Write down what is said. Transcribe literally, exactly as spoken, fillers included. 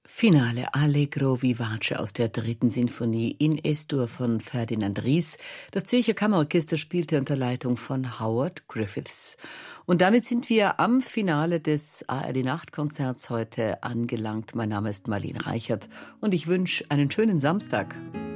Finale Allegro vivace aus der dritten Sinfonie in Es-Dur von Ferdinand Ries. Das Zürcher Kammerorchester spielte unter Leitung von Howard Griffiths. Und damit sind wir am Finale des A R D-Nachtkonzerts heute angelangt. Mein Name ist Marlene Reichert und ich wünsche einen schönen Samstag.